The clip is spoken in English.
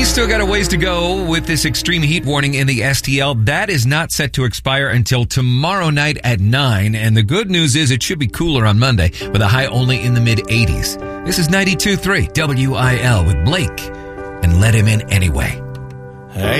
still got a ways to go with this extreme heat warning in the STL. That is not set to expire until tomorrow night at 9. And the good news is it should be cooler on Monday with a high only in the mid-80s. This is 92.3 WIL with Blake and Let Him In Anyway. Hey.